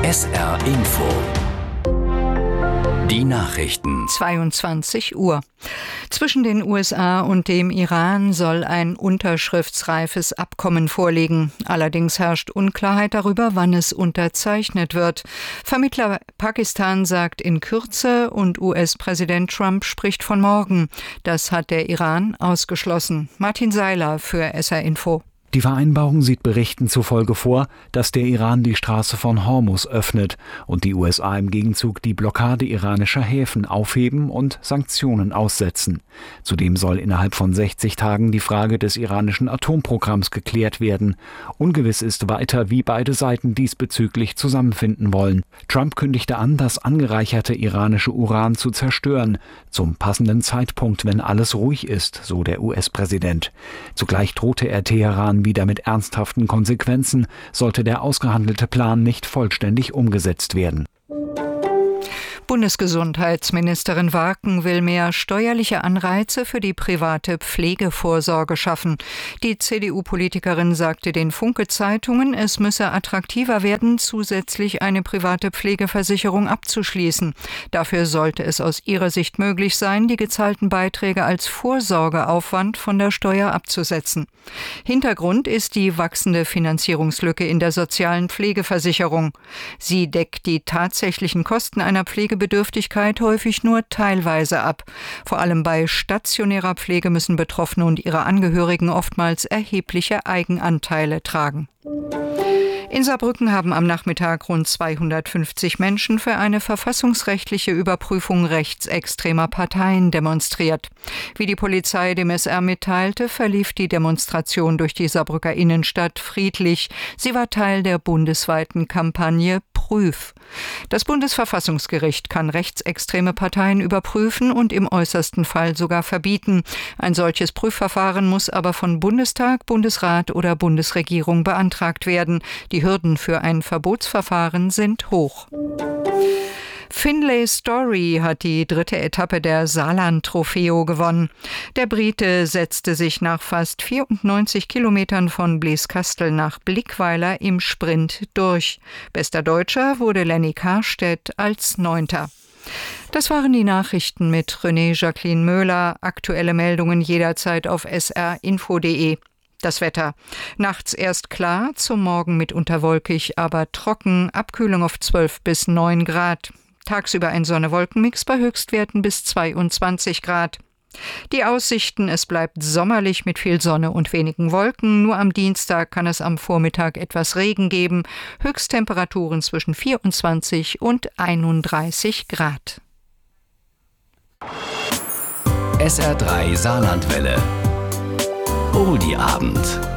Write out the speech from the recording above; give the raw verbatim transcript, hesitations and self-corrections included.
S R Info. Die Nachrichten. zweiundzwanzig Uhr. Zwischen den U S A und dem Iran soll ein unterschriftsreifes Abkommen vorliegen. Allerdings herrscht Unklarheit darüber, wann es unterzeichnet wird. Vermittler Pakistan sagt in Kürze und U S-Präsident Trump spricht von morgen. Das hat der Iran ausgeschlossen. Martin Seiler für S R Info. Die Vereinbarung sieht Berichten zufolge vor, dass der Iran die Straße von Hormuz öffnet und die U S A im Gegenzug die Blockade iranischer Häfen aufheben und Sanktionen aussetzen. Zudem soll innerhalb von sechzig Tagen die Frage des iranischen Atomprogramms geklärt werden. Ungewiss ist weiter, wie beide Seiten diesbezüglich zusammenfinden wollen. Trump kündigte an, das angereicherte iranische Uran zu zerstören, zum passenden Zeitpunkt, wenn alles ruhig ist, so der U S-Präsident. Zugleich drohte er Teheran wieder mit ernsthaften Konsequenzen, sollte der ausgehandelte Plan nicht vollständig umgesetzt werden. Bundesgesundheitsministerin Warken will mehr steuerliche Anreize für die private Pflegevorsorge schaffen. Die C D U-Politikerin sagte den Funke-Zeitungen, es müsse attraktiver werden, zusätzlich eine private Pflegeversicherung abzuschließen. Dafür sollte es aus ihrer Sicht möglich sein, die gezahlten Beiträge als Vorsorgeaufwand von der Steuer abzusetzen. Hintergrund ist die wachsende Finanzierungslücke in der sozialen Pflegeversicherung. Sie deckt die tatsächlichen Kosten einer Pflege Bedürftigkeit häufig nur teilweise ab. Vor allem bei stationärer Pflege müssen Betroffene und ihre Angehörigen oftmals erhebliche Eigenanteile tragen. In Saarbrücken haben am Nachmittag rund zweihundertfünfzig Menschen für eine verfassungsrechtliche Überprüfung rechtsextremer Parteien demonstriert. Wie die Polizei dem S R mitteilte, verlief die Demonstration durch die Saarbrücker Innenstadt friedlich. Sie war Teil der bundesweiten Kampagne Prüf. Das Bundesverfassungsgericht kann rechtsextreme Parteien überprüfen und im äußersten Fall sogar verbieten. Ein solches Prüfverfahren muss aber von Bundestag, Bundesrat oder Bundesregierung beantragt werden. Die Hürden für ein Verbotsverfahren sind hoch. Finlay Story hat die dritte Etappe der Saarland-Trofeo gewonnen. Der Brite setzte sich nach fast vierundneunzig Kilometern von Blieskastel nach Blickweiler im Sprint durch. Bester Deutscher wurde Lenny Karstedt als Neunter. Das waren die Nachrichten mit René Jacqueline Möhler. Aktuelle Meldungen jederzeit auf s r info punkt de. Das Wetter. Nachts erst klar, zum Morgen mitunter wolkig, aber trocken, Abkühlung auf zwölf bis neun Grad. Tagsüber ein Sonne-Wolken-Mix bei Höchstwerten bis zweiundzwanzig Grad. Die Aussichten, es bleibt sommerlich mit viel Sonne und wenigen Wolken. Nur am Dienstag kann es am Vormittag etwas Regen geben. Höchsttemperaturen zwischen vierundzwanzig und einunddreißig Grad. S R drei Saarlandwelle. Oldie Abend.